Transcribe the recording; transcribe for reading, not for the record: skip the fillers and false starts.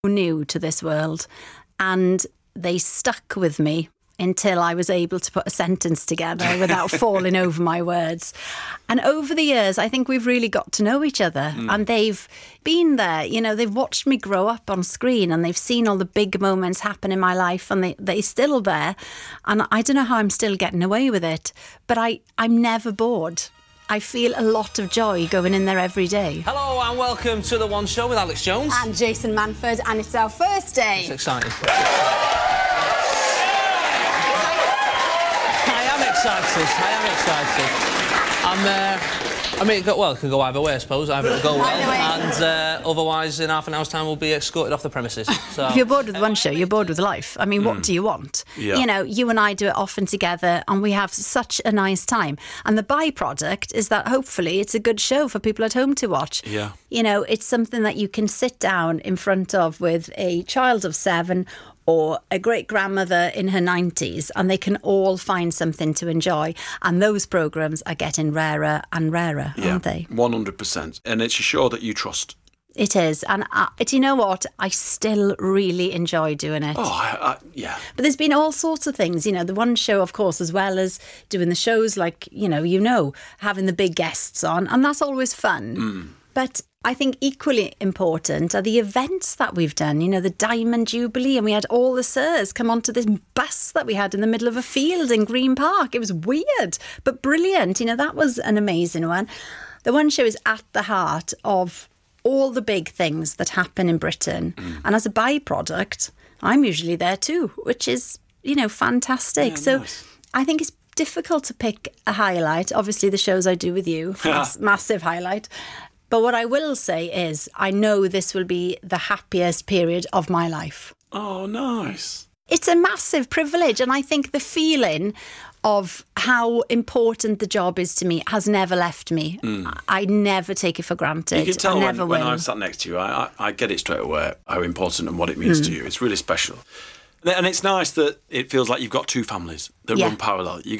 new to this world, and they stuck with me until I was able to put a sentence together without falling over my words. And over the years, I think we've really got to know each other. And they've been there, they've watched me grow up on screen, and they've seen all the big moments happen in my life, and they're still there. And I don't know how I'm still getting away with it, but I'm never bored. I feel a lot of joy going in there every day. Hello and welcome to The One Show with Alex Jones. And Jason Manford, and it's our first day. It's exciting. I am excited. It can go either way, I suppose. Either it'll go well, and otherwise, in half an hour's time, we'll be escorted off the premises. So. If you're bored with One Show, you're bored with life. I mean, what do you want? Yeah. You and I do it often together, and we have such a nice time. And the byproduct is that hopefully it's a good show for people at home to watch. Yeah. It's something that you can sit down in front of with a child of 7 or a great-grandmother in her 90s, and they can all find something to enjoy. And those programmes are getting rarer and rarer, aren't they? 100%. And it's a show that you trust. It is. And do you know what? I still really enjoy doing it. Yeah. But there's been all sorts of things, the One Show, of course, as well as doing the shows like, having the big guests on. And that's always fun. But I think equally important are the events that we've done, the Diamond Jubilee, and we had all the Sirs come onto this bus that we had in the middle of a field in Green Park. It was weird, but brilliant. That was an amazing one. The One Show is at the heart of all the big things that happen in Britain. And as a byproduct, I'm usually there too, which is, fantastic. Yeah, nice. I think it's difficult to pick a highlight. Obviously, the shows I do with you, massive highlight. But what I will say is I know this will be the happiest period of my life. Oh, nice. It's a massive privilege. And I think the feeling of how important the job is to me has never left me. I never take it for granted. You can tell I when I'm sat next to you, I get it straight away, how important and what it means to you. It's really special. And it's nice that it feels like you've got two families that run parallel. You've